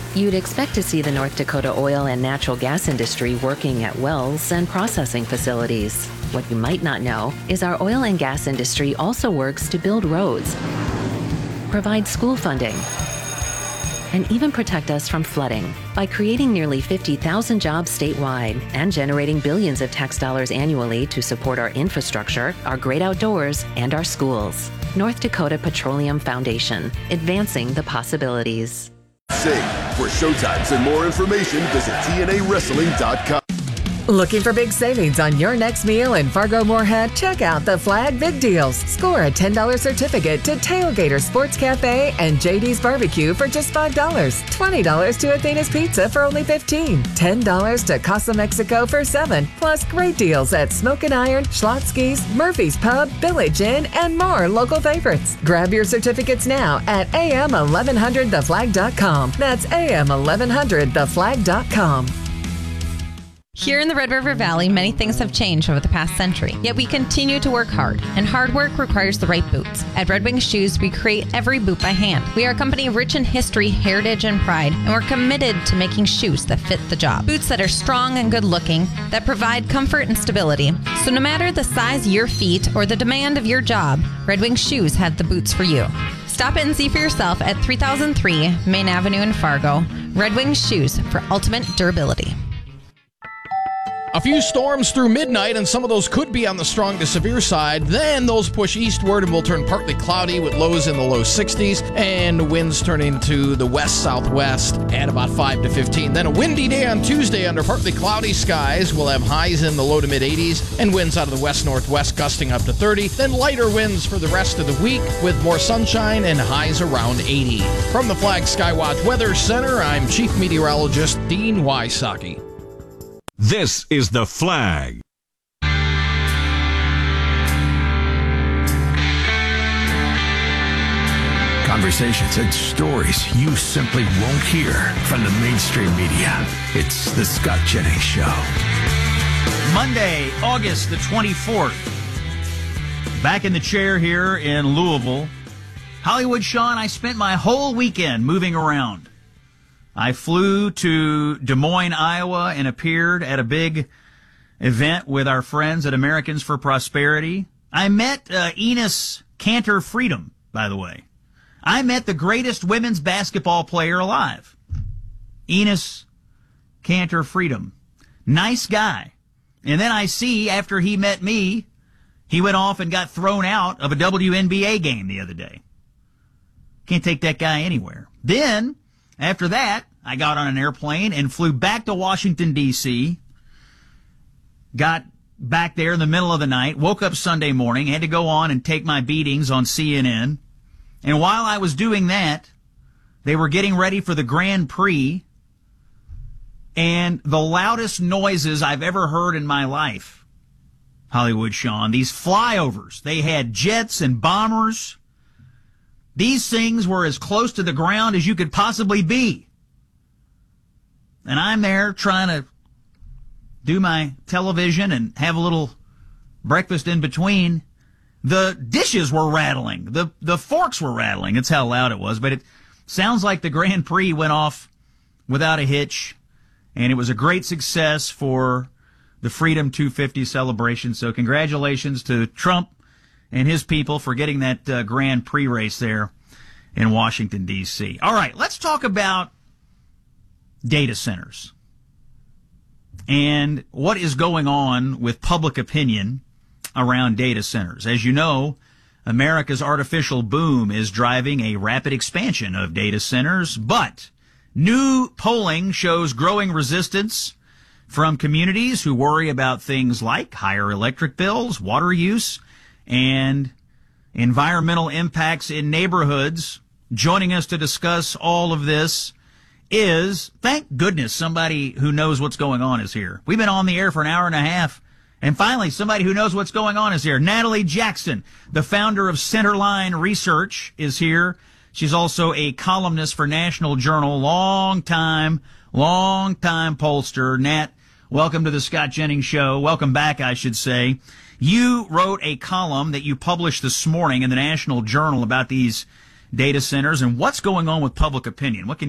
You'd expect to see the North Dakota oil and natural gas industry working at wells and processing facilities. What you might not know is our oil and gas industry also works to build roads, provide school funding, and even protect us from flooding by creating nearly 50,000 jobs statewide and generating billions of tax dollars annually to support our infrastructure, our great outdoors, and our schools. North Dakota Petroleum Foundation, advancing the possibilities. For showtimes and more information, visit TNAWrestling.com. Looking for big savings on your next meal in Fargo-Moorhead? Check out the Flag Big Deals. Score a $10 certificate to Tailgater Sports Cafe and JD's Barbecue for just $5. $20 to Athena's Pizza for only $15. $10 to Casa Mexico for $7. Plus great deals at Smoke and Iron, Schlotzsky's, Murphy's Pub, Village Inn, and more local favorites. Grab your certificates now at am1100theflag.com. That's am1100theflag.com. Here in the Red River Valley, many things have changed over the past century, yet we continue to work hard, and hard work requires the right boots. At Red Wing Shoes, we create every boot by hand. We are a company rich in history, heritage, and pride, and we're committed to making shoes that fit the job. Boots that are strong and good-looking, that provide comfort and stability. So no matter the size of your feet or the demand of your job, Red Wing Shoes have the boots for you. Stop in and see for yourself at 3003 Main Avenue in Fargo. Red Wing Shoes for ultimate durability. A few storms through midnight, and some of those could be on the strong to severe side. Then those push eastward and will turn partly cloudy with lows in the low 60s and winds turning to the west-southwest at about 5 to 15. Then a windy day on Tuesday under partly cloudy skies. We'll have highs in the low to mid-80s and winds out of the west-northwest gusting up to 30. Then lighter winds for the rest of the week with more sunshine and highs around 80. From the Flag Skywatch Weather Center, I'm Chief Meteorologist Dean Wysocki. This is The Flag. Conversations and stories you simply won't hear from the mainstream media. It's The Scott Jennings Show. Monday, August the 24th. Back in the chair here in Louisville. Hollywood Sean, I spent my whole weekend moving around. I flew to Des Moines, Iowa, and appeared at a big event with our friends at Americans for Prosperity. I met Enos Kanter Freedom, by the way. I met the greatest women's basketball player alive, Enos Kanter Freedom. Nice guy. And then I see, after he met me, he went off and got thrown out of a WNBA game the other day. Can't take that guy anywhere. Then, after that, I got on an airplane and flew back to Washington, D.C., got back there in the middle of the night, woke up Sunday morning, had to go on and take my beatings on CNN. And while I was doing that, they were getting ready for the Grand Prix, and the loudest noises I've ever heard in my life, Hollywood Sean, these flyovers. They had jets and bombers. These things were as close to the ground as you could possibly be. And I'm there trying to do my television and have a little breakfast in between. The dishes were rattling. The forks were rattling. That's how loud it was. But it sounds like the Grand Prix went off without a hitch. And it was a great success for the Freedom 250 celebration. So congratulations to Trump and his people for getting that Grand Prix race there in Washington, D.C. All right, let's talk about data centers and what is going on with public opinion around data centers. As you know, America's artificial boom is driving a rapid expansion of data centers, but new polling shows growing resistance from communities who worry about things like higher electric bills, water use, and environmental impacts in neighborhoods. Joining us to discuss all of this is, thank goodness, somebody who knows what's going on is here. We've been on the air for an hour and a half, and finally somebody who knows what's going on is here. Natalie Jackson, the founder of Centerline Research, is here. She's also a columnist for National Journal, long-time pollster. Nat, welcome to the Scott Jennings Show. Welcome back, I should say. You wrote a column that you published this morning in the National Journal about these data centers and what's going on with public opinion. What can